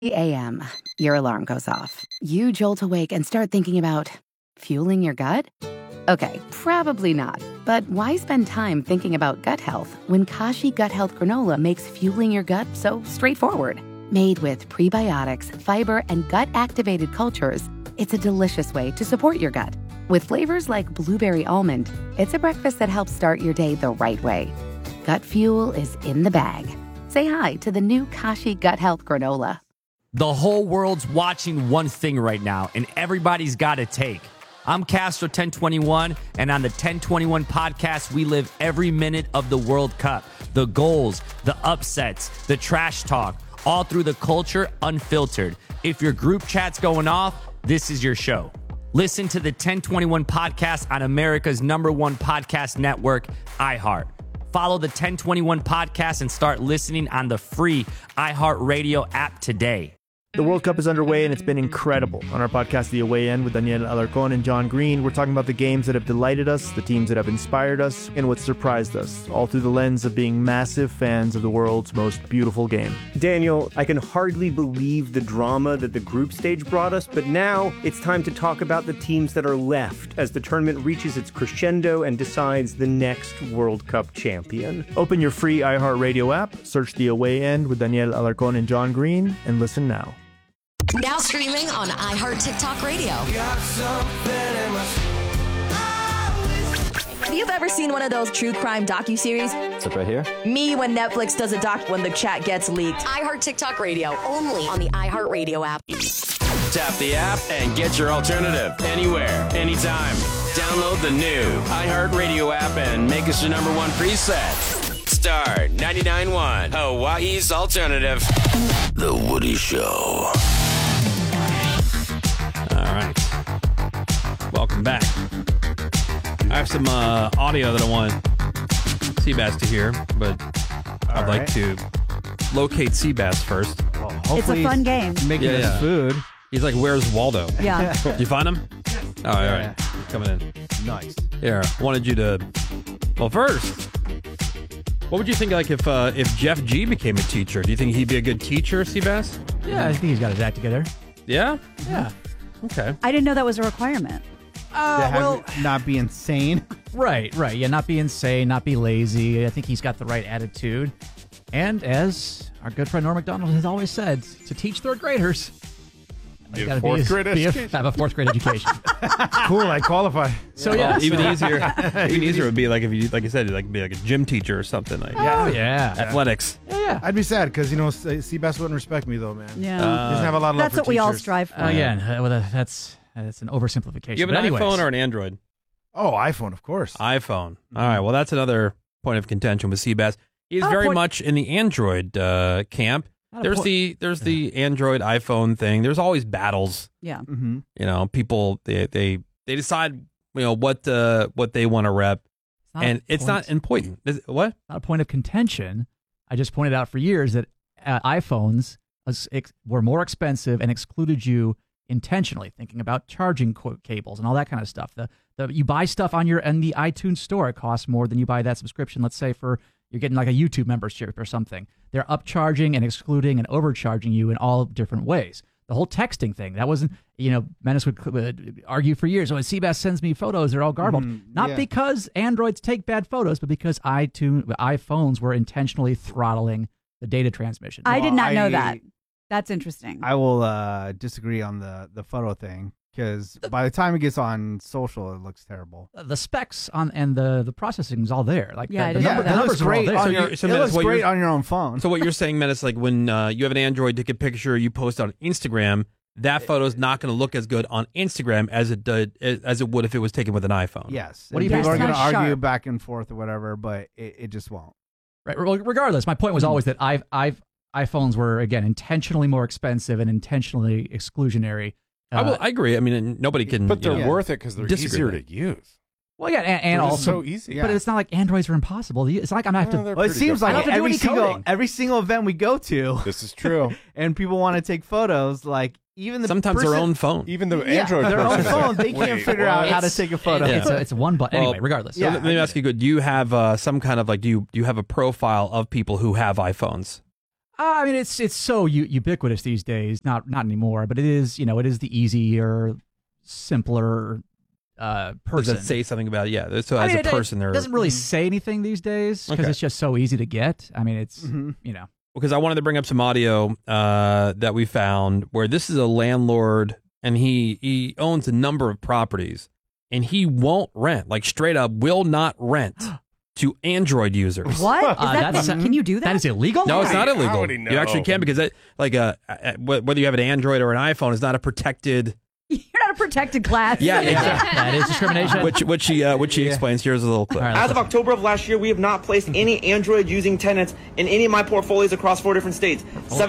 a.m., your alarm goes off. You jolt awake and start thinking about fueling your gut? Okay, probably not. But why spend time thinking about gut health when Kashi Gut Health Granola makes fueling your gut so straightforward? Made with prebiotics, fiber, and gut-activated cultures, it's a delicious way to support your gut. With flavors like blueberry almond, it's a breakfast that helps start your day the right way. Gut fuel is in the bag. Say hi to the new Kashi Gut Health Granola. The whole world's watching one thing right now, and everybody's got a take. I'm Castro 1021, and on the 1021 podcast, we live every minute of the World Cup. The goals, the upsets, the trash talk, all through the culture, unfiltered. If your group chat's going off, this is your show. Listen to the 1021 podcast on America's #1 podcast network, iHeart. Follow the 1021 podcast and start listening on the free iHeartRadio app today. The World Cup is underway, and it's been incredible. On our podcast, The Away End, with Daniel Alarcón and John Green, we're talking about the games that have delighted us, the teams that have inspired us, and what surprised us, all through the lens of being massive fans of the world's most beautiful game. Daniel, I can hardly believe the drama that the group stage brought us, but now it's time to talk about the teams that are left as the tournament reaches its crescendo and decides the next World Cup champion. Open your free iHeartRadio app, search The Away End with Daniel Alarcón and John Green, and listen now. Now streaming on iHeart TikTok Radio. Have you ever seen one of those true crime docuseries? What's up right here? Me when Netflix does a doc when the chat gets leaked. iHeart TikTok Radio, only on the iHeart Radio app. Tap the app and get your alternative anywhere, anytime. Download the new iHeart Radio app and make us your #1 preset. Star 99.1, Hawaii's alternative. The Woody Show. All right. Welcome back. I have some audio that I want Seabass to hear, but I'd like to locate Seabass first. Well, it's a fun game. Making us food. He's like, where's Waldo? Yeah. Did you find him? Oh, all right. He's coming in. Nice. Here, I wanted you to... Well, first, what would you think like if Jeff G became a teacher? Do you think he'd be a good teacher, Seabass? Yeah, I think he's got his act together. Yeah? Yeah. Okay. I didn't know that was a requirement. Not be insane. Right. Yeah, not be insane, not be lazy. I think he's got the right attitude. And as our good friend Norm Macdonald has always said, to teach third graders, you got to have a fourth grade education. Cool, I qualify. So yeah, even easier would be like if you, like you said, like be like a gym teacher or something like. Oh yeah, athletics. Yeah. I'd be sad because Seabass wouldn't respect me though, man. Yeah, he doesn't have a lot of love that's for what we all teachers. strive for. That's an oversimplification. You have an iPhone or an Android? Oh, iPhone, of course. iPhone. All right. Well, that's another point of contention with Seabass. He's very much in the Android camp. There's the Android iPhone thing. There's always battles. Yeah. Mm-hmm. You know, people they decide what they want to rep, and it's not important. What? Not a point of contention. I just pointed out for years that iPhones were more expensive and excluded you intentionally, thinking about charging cables and all that kind of stuff. You buy stuff in the iTunes store, it costs more than you buy that subscription. Let's say you're getting like a YouTube membership or something. They're upcharging and excluding and overcharging you in all different ways. The whole texting thing, that wasn't, Menace would argue for years. When Seabass sends me photos, they're all garbled. Not because Androids take bad photos, but because iPhones were intentionally throttling the data transmission. I did not know that. That's interesting. I will disagree on the photo thing. Because by the time it gets on social, it looks terrible. The specs and the processing is all there. Like the numbers are all there. It looks great on your own phone. So what you're saying, Menace, like when you have an Android, take a picture, you post on Instagram, that photo is not going to look as good on Instagram as it would if it was taken with an iPhone. Yes. What do you people think? are going to argue back and forth or whatever, but it just won't. Right. Well, regardless, my point was always that iPhones were, again, intentionally more expensive and intentionally exclusionary. I agree. I mean, nobody can. But they're worth it because they're easier to use. Well, yeah, and also so easy. But it's not like Androids are impossible. It's not like I'm gonna have to. Well, it seems like every single event we go to. This is true. And people want to take photos. Like even sometimes their own phone, even the Android, their own phone, they can't figure out how to take a photo. It's one button. Anyway, regardless. So let me ask you: do you have some kind of do you have a profile of people who have iPhones? I mean, it's so ubiquitous these days. Not anymore, but it is. It is the easier, simpler person. Does it say something about it? Yeah. So as a person, it doesn't really say anything these days because it's just so easy to get. I mean, it's Because I wanted to bring up some audio that we found where this is a landlord and he owns a number of properties and he won't rent, like straight up will not rent to Android users. What? Can you do that? That is illegal? No, it's not illegal. How would he know? You actually can because whether you have an Android or an iPhone is not a protected. You're not a protected class. Yeah, that is discrimination. Which she explains. Here's a little clip. As of October of last year, we have not placed any Android-using tenants in any of my portfolios across 4 different states,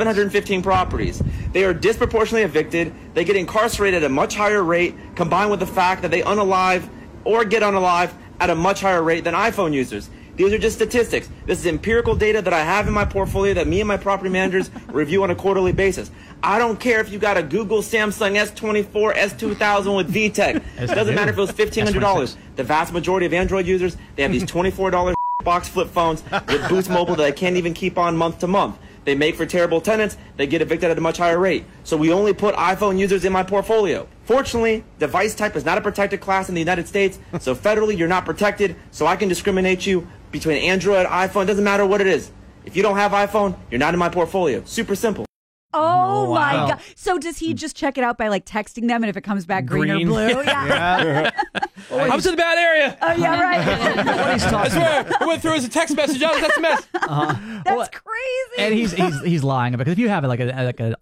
715 properties. They are disproportionately evicted. They get incarcerated at a much higher rate, combined with the fact that they unalive or get unalive at a much higher rate than iPhone users. These are just statistics. This is empirical data that I have in my portfolio that me and my property managers review on a quarterly basis. I don't care if you got a Google Samsung S24, S2000 with VTech. It doesn't matter if it was $1,500. The vast majority of Android users, they have these $24 box flip phones with Boost Mobile that I can't even keep on month to month. They make for terrible tenants. They get evicted at a much higher rate. So we only put iPhone users in my portfolio. Fortunately, device type is not a protected class in the United States, so federally you're not protected, so I can discriminate you between Android, iPhone, doesn't matter what it is. If you don't have iPhone, you're not in my portfolio. Super simple. Oh my God. So does he just check it out by like texting them and if it comes back green or blue? Yeah. I was in the bad area. Oh, yeah, right. What he's talking I swear, it went through as a text message. Oh, that's a mess. That's crazy. And he's lying about it because if you have like a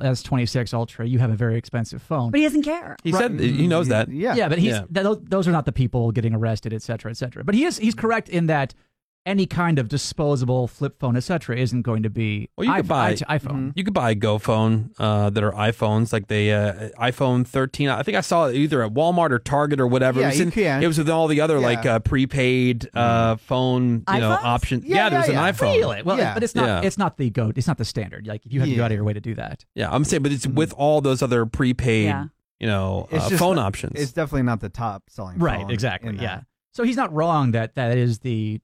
S26 Ultra, you have a very expensive phone. But he doesn't care. He said he knows that. Yeah, but those are not the people getting arrested, et cetera, et cetera. But he's correct in that any kind of disposable flip phone, et cetera, isn't going to be iPhone. You could buy Go phone that are iPhones, like the iPhone 13. I think I saw it either at Walmart or Target or whatever. Yeah, you can. It was with all the other like prepaid phone options. Yeah, there's an iPhone. Really? Well, but it's not. It's not the go. It's not the standard. Like if you have to go out of your way to do that. Yeah, I'm saying, but it's with all those other prepaid, phone options. It's definitely not the top selling. Right. phone Exactly. in that. So he's not wrong that is the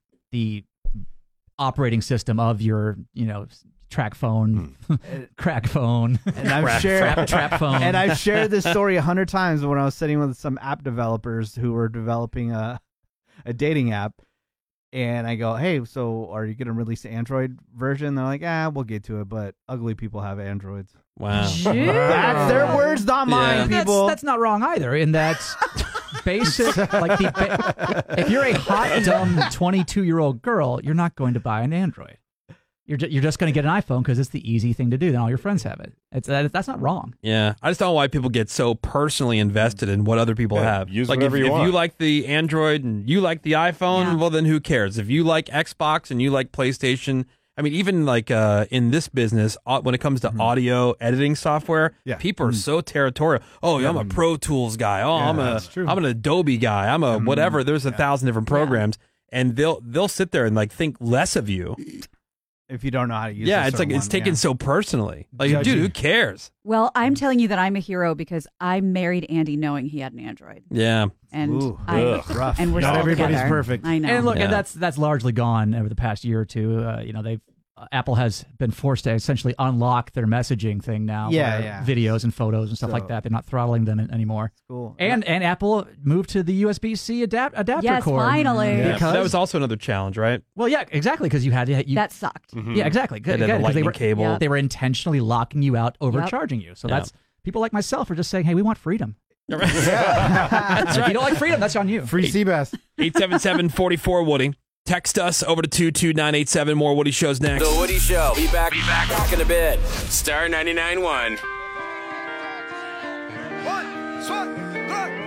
operating system of your, track phone, crack phone, and I've shared trap phone. And I've shared this story 100 times when I was sitting with some app developers who were developing a dating app, and I go, "Hey, so are you going to release the Android version?" They're like, "We'll get to it, but ugly people have Androids." Wow, that's their words, not mine. People, that's not wrong either. In that. Basic, like if you're a hot, dumb 22-year-old girl, you're not going to buy an Android. You're just going to get an iPhone because it's the easy thing to do. Then all your friends have it. That's not wrong. Yeah, I just don't know why people get so personally invested in what other people have. Use like whatever if you want. you like the Android and you like the iPhone, well then who cares? If you like Xbox and you like PlayStation. I mean, even like in this business, when it comes to audio editing software, people are so territorial. Oh, I'm a Pro Tools guy. Oh, I'm an Adobe guy. I'm a whatever. There's 1,000 different programs, and they'll sit there and like think less of you if you don't know how to use. Yeah, it's like it's taken so personally. Like, dude, who cares? Well, I'm telling you that I'm a hero because I married Andy knowing he had an Android. Yeah, and rough. And we're not still everybody's together. perfect. I know. And look, and that's largely gone over the past year or two. They've Apple has been forced to essentially unlock their messaging thing now. Videos and photos and stuff like that. They're not throttling them anymore. Cool. And Apple moved to the USB-C adapter yes, cord. finally. Yeah. That was also another challenge, right? Well, yeah, exactly, because you had to. That sucked. Yeah, exactly. They had the lightning cable. They were intentionally locking you out, overcharging you. So that's people like myself are just saying, hey, we want freedom. That's right. If you don't like freedom, that's on you. Free Seabass. 877-44-WOODY. Text us over to 22987. More Woody Shows next. The Woody Show. Be back in a bit. Star 99.1.